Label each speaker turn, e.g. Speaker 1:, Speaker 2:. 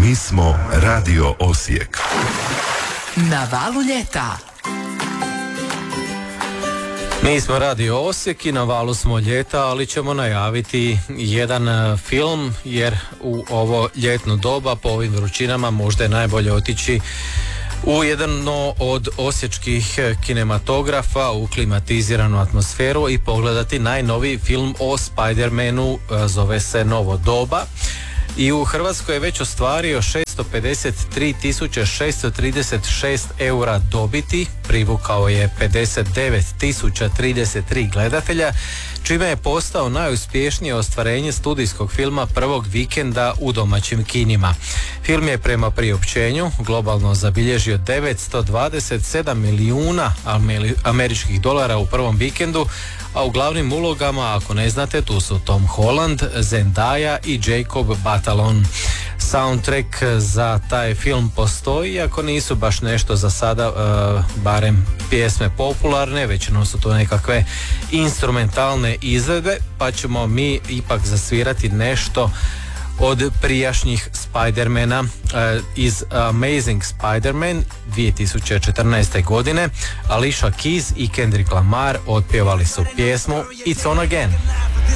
Speaker 1: Mi smo Radio Osijek.
Speaker 2: Na valu ljeta.
Speaker 3: Mi smo Radio Osijek i na valu smo ljeta, ali ćemo najaviti jedan film, jer u ovo ljetno doba po ovim vrućinama možda je najbolje otići u jedno od osječkih kinematografa u klimatiziranu atmosferu i pogledati najnoviji film o Spider-Manu, zove se Novo doba. I u Hrvatskoj je već ostvario 653.636 eura dobiti, privukao je 59.033 gledatelja, čime je postao najuspješnije ostvarenje studijskog filma prvog vikenda u domaćim kinima. Film je prema priopćenju globalno zabilježio 927 milijuna američkih dolara u prvom vikendu, a u glavnim ulogama, ako ne znate, tu su Tom Holland, Zendaya i Jacob Batalon. Soundtrack za taj film postoji, ako nisu baš nešto za sada, barem pjesme popularne, većinom su to nekakve instrumentalne izvedbe, pa ćemo mi ipak zasvirati nešto od prijašnjih Spider-mana iz Amazing Spider-Man 2014. godine. Alicia Keys i Kendrick Lamar otpjevali su pjesmu It's On Again.